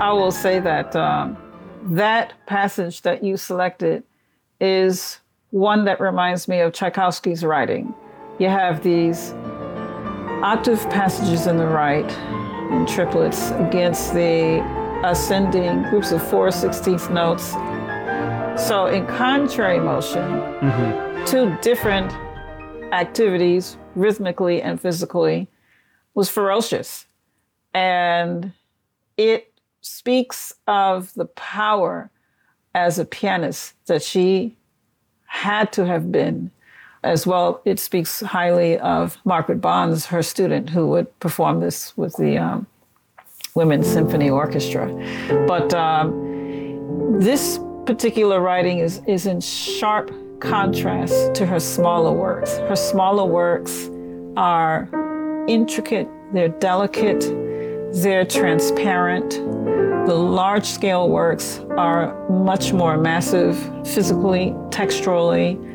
I will say that that passage that you selected is one that reminds me of Tchaikovsky's writing. You have these octave passages in the right in triplets against the ascending groups of 4/16 notes. So in contrary motion, two different activities, rhythmically and physically, was ferocious. And it speaks of the power as a pianist that she had to have been. As well, it speaks highly of Margaret Bonds, her student, who would perform this with the Women's Symphony Orchestra. But this particular writing is in sharp contrast to her smaller works. Her smaller works are intricate, they're delicate, they're transparent. The large-scale works are much more massive physically, texturally,